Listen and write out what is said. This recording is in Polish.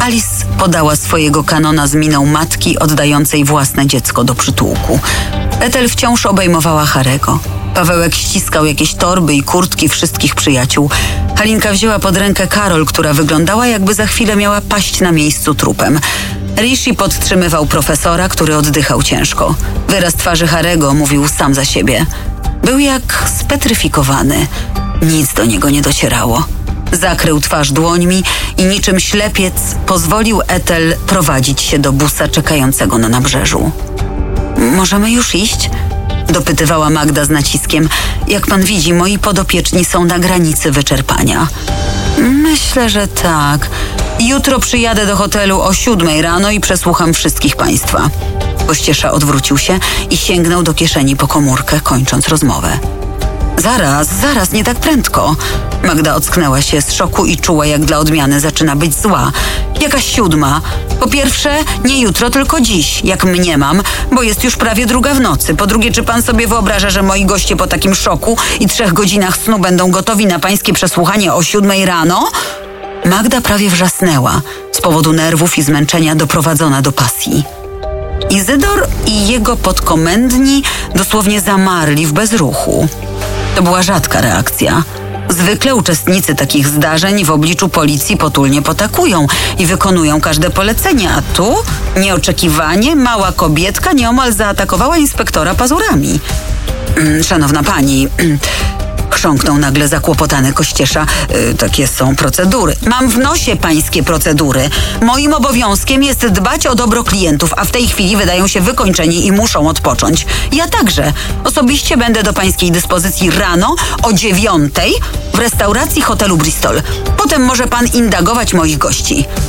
Alice podała swojego kanona z miną matki oddającej własne dziecko do przytułku. Ethel wciąż obejmowała Harego. Pawełek ściskał jakieś torby i kurtki wszystkich przyjaciół. Halinka wzięła pod rękę Karol, która wyglądała, jakby za chwilę miała paść na miejscu trupem. Rishi podtrzymywał profesora, który oddychał ciężko. Wyraz twarzy Harego mówił sam za siebie. Był jak spetryfikowany. Nic do niego nie docierało. Zakrył twarz dłońmi i niczym ślepiec pozwolił Ethel prowadzić się do busa czekającego na nabrzeżu. Możemy już iść? Dopytywała Magda z naciskiem. Jak pan widzi, moi podopieczni są na granicy wyczerpania. Myślę, że tak. Jutro przyjadę do hotelu o 7 rano i przesłucham wszystkich państwa. Kościesza odwrócił się i sięgnął do kieszeni po komórkę, kończąc rozmowę. Zaraz, nie tak prędko. Magda ocknęła się z szoku i czuła, jak dla odmiany zaczyna być zła. Jakaś 7? Po pierwsze, nie jutro, tylko dziś, jak mniemam, bo jest już prawie 2 w nocy. Po drugie, czy pan sobie wyobraża, że moi goście po takim szoku i 3 godzinach snu będą gotowi na pańskie przesłuchanie o 7 rano? Magda prawie wrzasnęła, z powodu nerwów i zmęczenia doprowadzona do pasji. Izydor i jego podkomendni dosłownie zamarli w bezruchu. To była rzadka reakcja. Zwykle uczestnicy takich zdarzeń w obliczu policji potulnie potakują i wykonują każde polecenie, a tu nieoczekiwanie mała kobietka nieomal zaatakowała inspektora pazurami. Szanowna pani... Chrząknął nagle zakłopotany Kościesza. Takie są procedury. Mam w nosie pańskie procedury. Moim obowiązkiem jest dbać o dobro klientów, a w tej chwili wydają się wykończeni i muszą odpocząć. Ja także. Osobiście będę do pańskiej dyspozycji rano o 9 w restauracji hotelu Bristol. Potem może pan indagować moich gości.